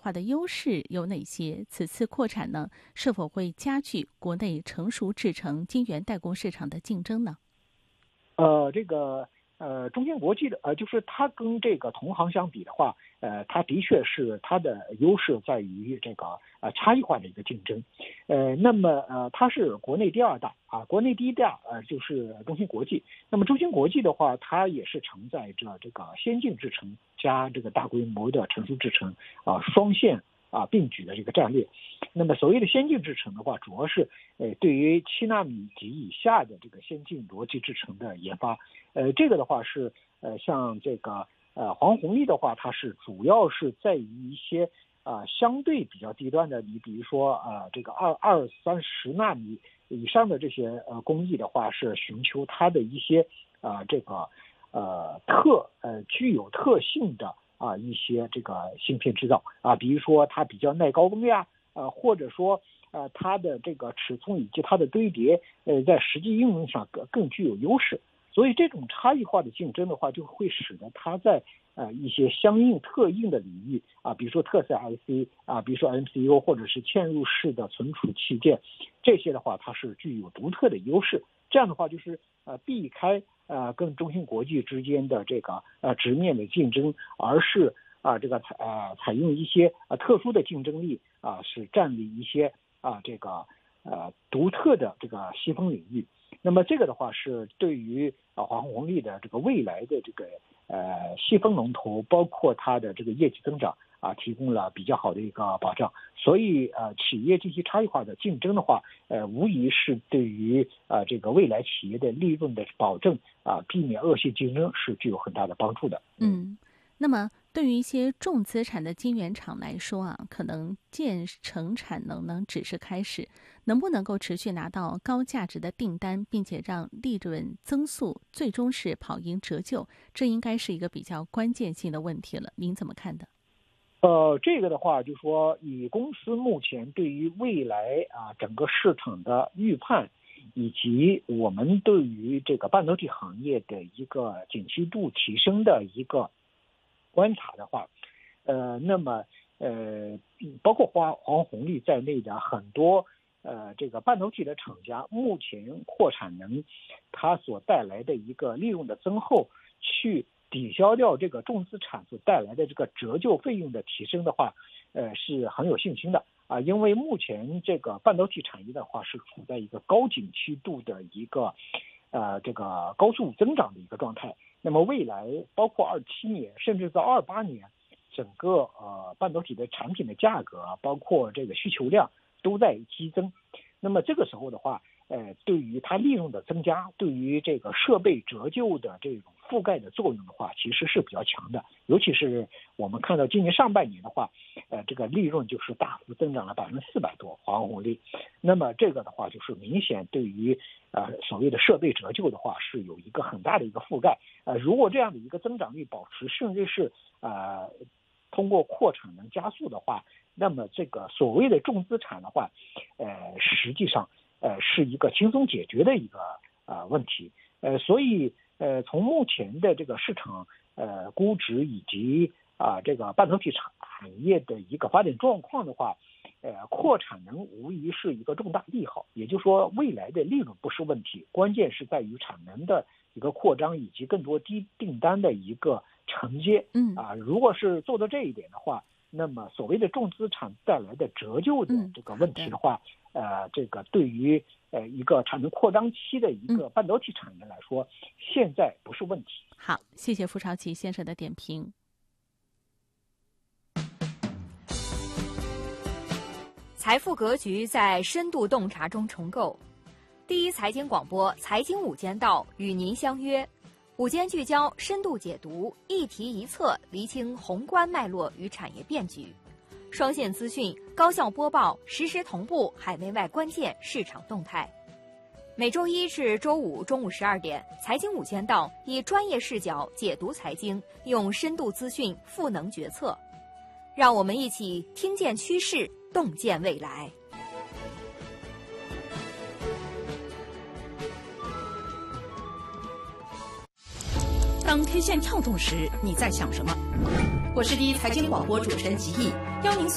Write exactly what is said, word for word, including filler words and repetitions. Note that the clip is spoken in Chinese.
化的优势有哪些？此次扩产呢，是否会加剧国内成熟制程晶圆代工市场的竞争呢？ 呃，这个呃，中芯国际的呃，就是它跟这个同行相比的话，呃，它的确是它的优势在于这个呃差异化的一个竞争，呃，那么呃，它是国内第二大啊，国内第一大呃就是中芯国际。那么中芯国际的话，它也是承载着这个先进制程加这个大规模的成熟制程啊双线啊并举的这个战略。那么所谓的先进制程的话，主要是呃对于七纳米及以下的这个先进逻辑制程的研发。呃，这个的话是呃像这个呃黄宏立的话，它是主要是在于一些啊、呃、相对比较低端的，你比如说啊、呃、这个二二三十纳米以上的这些呃工艺的话，是寻求它的一些啊、呃、这个呃特呃具有特性的啊、呃、一些这个芯片制造啊，比如说它比较耐高温呀。呃，或者说，呃，它的这个尺寸以及它的堆叠，呃，在实际应用上更更具有优势。所以，这种差异化的竞争的话，就会使得它在呃一些相应特应的领域啊，比如说特色 I C 啊，比如说 M C U 或者是嵌入式的存储器件，这些的话，它是具有独特的优势。这样的话，就是呃避开呃跟中芯国际之间的这个呃直面的竞争，而是。啊，这个采呃采用一些呃特殊的竞争力啊，是占领一些啊这个呃独特的这个细分领域。那么这个的话是对于啊华虹力的这个未来的这个呃细分龙头，包括它的这个业绩增长啊，提供了比较好的一个保障。所以呃企业进行差异化的竞争的话，呃无疑是对于啊这个未来企业的利润的保证啊，避免恶性竞争是具有很大的帮助的。 嗯。那么对于一些重资产的晶圆厂来说啊，可能建成产能呢只是开始，能不能够持续拿到高价值的订单，并且让利润增速最终是跑赢折旧，这应该是一个比较关键性的问题了。您怎么看的？ 呃，这个的话，就说以公司目前对于未来啊整个市场的预判，以及我们对于这个半导体行业的一个景气度提升的一个观察的话，呃，那么呃，包括华黄宏立在内的很多呃这个半导体的厂家，目前扩产能，它所带来的一个利润的增厚，去抵消掉这个重资产所带来的这个折旧费用的提升的话，呃，是很有信心的啊，因为目前这个半导体产业的话是处在一个高景气度的一个呃这个高速增长的一个状态。那么未来包括二七年，甚至到二八年，整个呃半导体的产品的价格，包括这个需求量都在激增。那么这个时候的话，呃，对于它利润的增加，对于这个设备折旧的这种覆盖的作用的话，其实是比较强的。尤其是我们看到今年上半年的话，呃，这个利润就是大幅增长了百分之四百多，华虹力。那么这个的话，就是明显对于呃所谓的设备折旧的话，是有一个很大的一个覆盖。呃，如果这样的一个增长率保持，甚至是呃通过扩产能加速的话，那么这个所谓的重资产的话，呃，实际上呃是一个轻松解决的一个呃问题。呃，所以呃从目前的这个市场呃估值以及啊、呃、这个半导体产业的一个发展状况的话，呃扩产能无疑是一个重大利好。也就是说，未来的利润不是问题，关键是在于产能的一个扩张以及更多低订单的一个承接。 嗯啊，如果是做到这一点的话，那么所谓的重资产带来的折旧的这个问题的话，嗯、呃，这个对于呃一个产能扩张期的一个半导体产业来说，嗯、现在不是问题。 好，谢谢傅朝奇先生的点评。 财富格局在深度洞察中重构。第一财经广播财经午间道与您相约，午间聚焦，深度解读，一题一策，厘清宏观脉络与产业变局，双线资讯，高效播报，实时同步海内外关键市场动态。每周一至周五中午十二点，财经午间道以专业视角解读财经，用深度资讯赋能决策。让我们一起听见趋势，洞见未来。 当 K 线跳动时，你在想什么？我是第一财经广播主持人吉毅，邀您